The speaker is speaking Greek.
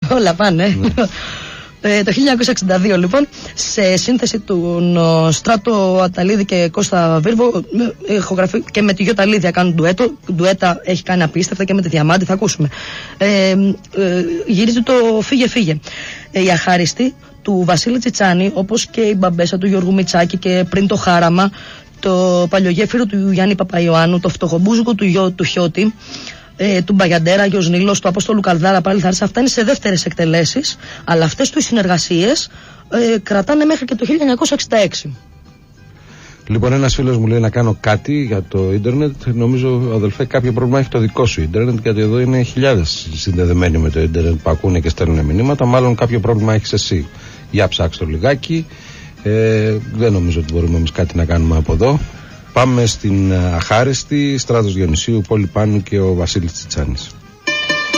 Όλα πάνε. Το 1962 λοιπόν, σε σύνθεση του Στράτο Αταλίδη και Κώστα Βίρβο, και με τη Γιώτα Λίδια κάνουν ντουέτα, έχει κάνει απίστευτα, και με τη Διαμάντη θα ακούσουμε. Γυρίζει το Φύγε Φύγε. Η Αχάριστη του Βασίλη Τσιτσάνη, όπως και η Μπαμπέσα του Γιώργου Μητσάκη, και πριν το Χάραμα, το Παλιογέφυρο του Γιάννη Παπαϊωάννου, το Φτωχομπούζικο του Χιώτη, του Μπαγιαντέρα, Γιος Νίλος, του Απόστολου Καρδάρα, πάλι θα αυτά είναι σε δεύτερες εκτελέσεις, αλλά αυτές τους συνεργασίες κρατάνε μέχρι και το 1966. Λοιπόν, ένας φίλος μου λέει να κάνω κάτι για το ίντερνετ. Νομίζω, αδελφέ, κάποιο πρόβλημα έχει το δικό σου ίντερνετ, γιατί εδώ είναι χιλιάδες συνδεδεμένοι με το ίντερνετ που ακούνε και στέλνουν μηνύματα. Μάλλον κάποιο πρόβλημα έχεις εσύ. Για ψάξτε το λιγάκι. Δεν νομίζω ότι μπορούμε εμείς κάτι να κάνουμε από εδώ. Πάμε στην Αχάριστη, Στράτος Διονυσίου, Πόλη Πάνου και ο Βασίλης Τσιτσάνης.